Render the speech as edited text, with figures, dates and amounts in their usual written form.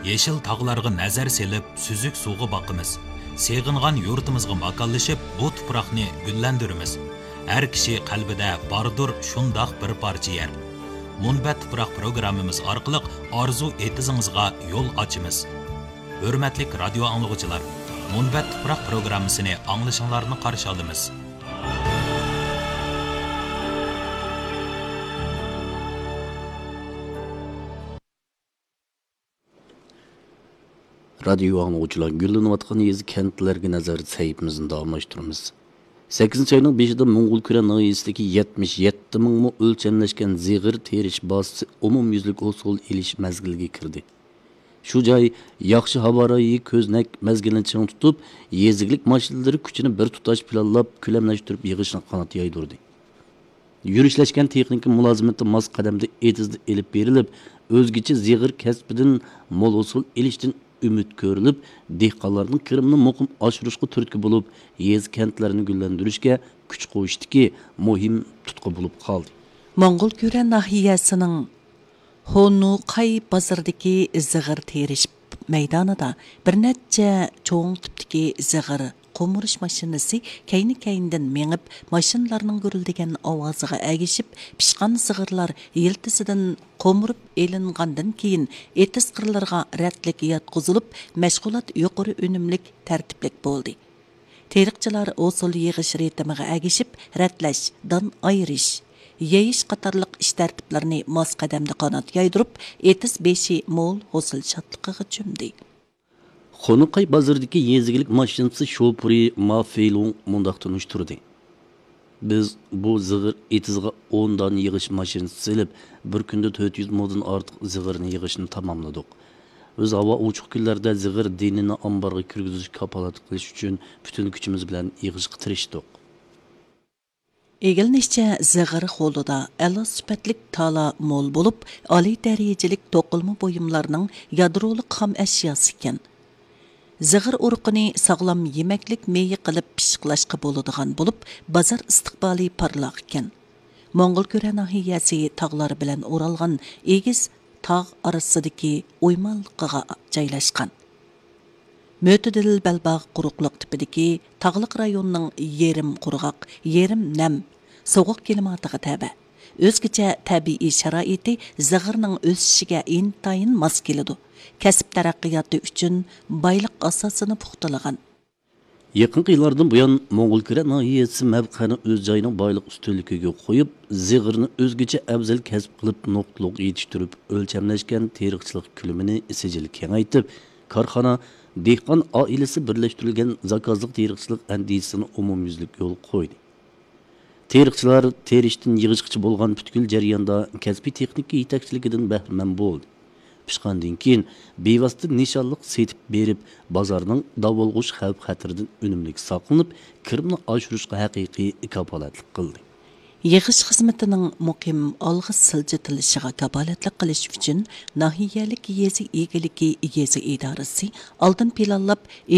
Yeşil tağlarga nazar selip, süzük suğu bakımız. Seğingan yurtumuzga makallaşıp, bu tuproqni güllendirimiz. Her kişi qalbida bardır şundaq bir parça yer. Munbat tuproq programmamiz orqali arzu etizingizga yo'l ochamiz. Hurmatli radio anglag'uchilar, Munbat tuproq programmasini anglashinglarni qarshi olamiz. Radio anglag'uchilar, gullanayotgan yezi kentlarga nazar saytimizni davomlashtiramiz. 8 ayning 5-da Mo'ng'ulkura noyasidagi 77 ming mo o'lchamlashgan zig'ir terish bosisi umumyuzlik usul ilish mazgiliga kirdi. Shu joy yaxshi havorayi ko'znak mazgilini ching tutib, yeziglik mashinalari kuchini bir tutash planlab, ko'lamlashtirib yig'ishni qanot yaydirdi. Yurishlashgan texnika mulozimati mos qadamda etizda elib berilib, o'zgacha zig'ir kasbidan mo'l usul ilishdan ümit ko'rilib, dehqonlarning kirimini muqim oshirishga turtki bo'lib, yez kentlarini gullantirishga kuch qo'yishdiki, muhim tutqu bo'lib qoldi. Mo'ng'ulkura nahiyasining Honuqay bozoridagi zig'ir terish maydonida bir necha cho'ng tipdagi zig'ir qo'mirish mashinasi kayni-kayindan mengib, mashinlarning gurildigan ovoziga agishib, pishqan zig'irlar yiltisidan qo'mirib elingandan keyin etiz qirlarga ratlik yotqizilib, mashg'ulot yuqori unumlik tartiblik bo'ldi. Teriqchilar usul yig'ish ritmiga agishib, ratlash, don ayirish, yeyish qatorliq ish tartiblarini mos qadamda qanot yaydirib, etiz beshi mo'l hosil shodligiga cho'mdi. Xonuqay bozoridagi yezigilik mashinasi shofuri Mafeylung mundaq tunishtirdi. Biz bu zig'ir etizga 10 dan yig'ish mashinasi silib, bir kunda 400 moddan ortiq zig'irni yig'ishni tamomladik. Biz havo ochiq kunlarda zig'ir dinini ambarga kirgizish kapolat qilish uchun butun kuchimiz bilan yig'ishga tirishdik. Egilinishcha zig'ir qo'lida a'lo sifatlik tala mo'l bo'lib, oliy darajalik to'qilma buyumlarning yadrolik xam ashyosi ekan. Zig'ir urug'ini sog'lom yemaklik meyi qilib pishiqlashga bo'ladigan bo'lib, bozor istiqboli parlaq ekan. Mo'ng'ulkura nahiyasi tog'lar bilan o'ralgan egiz tog' orasidagi o'ymonliqqa joylashgan. Mötedil Belbag quruqliq tipidagi tog'liq rayonning yerim qurg'oq, yerim nam, sovuq klimatiga tabi. O'zgacha tabiiy sharoiti zig'irning o'sishiga intayin mos keladi. Kasb taraqqiyoti uchun boylik asosini puxtalagan. Yaqinqi yillardan buyon Mo'ng'ulkura nahiyasi mavqani o'z joyining boylik ustunligiga qo'yib, zig'irni o'zgacha afzal kasb qilib nuqtliq yetishtirib, o'lchamlashgan teriqchilik ko'lamini sijil kengaytib, korxona dehqon oilasi birlashtirilgan zakazliq teriqchilik andisini umumyuzlik yo'l qo'ydi. Teriqchilar terishdan yig'ishchi bo'lgan butkul jarayonda kasbiy texnika yetakchiligidan bahramand bo'ldi. Pishqandan keyin bevosita nishonliq setib berib, bozorning davolg'ush xavf-xatardan unumlik saqlanib, kirimni oshirishga haqiqiy kapolatlik qildi. Yig'ish xizmatining muqim olg'a siljitilishiga kapolatlik qilish uchun nahiyalik yezi egiligi yezi idorasi oldin planlab